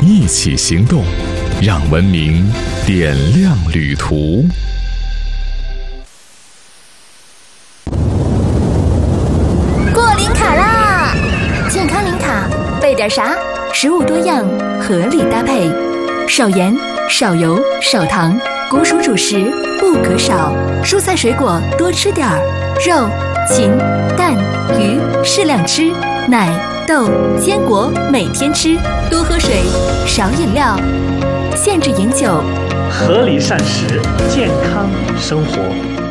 一起行动，让文明点亮旅途。 过零卡啦！健康零卡，备点啥？食物多样，合理搭配，少盐、少油、少糖，谷薯主食不可少，蔬菜水果多吃点儿，肉、禽、蛋、鱼适量吃，奶、豆、坚果每天吃，多喝水，少饮料，限制饮酒， 合理膳食，健康生活。